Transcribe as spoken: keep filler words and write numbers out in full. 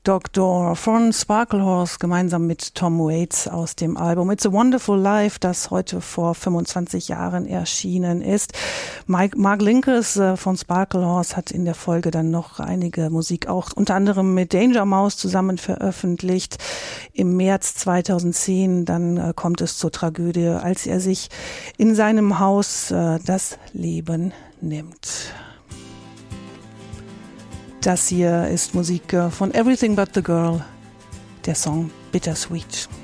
Doctor von Sparklehorse gemeinsam mit Tom Waits aus dem Album It's a Wonderful Life, das heute vor fünfundzwanzig Jahren erschienen ist. Mike, Mark Linkous äh, von Sparklehorse hat in der Folge dann noch einige Musik auch unter anderem mit Danger Mouse zusammen veröffentlicht. Im März zweitausendzehn dann äh, kommt es zur Tragödie, als er sich in seinem Haus äh, das Leben nimmt. Das hier ist Musik von Everything But the Girl, der Song Bittersweet.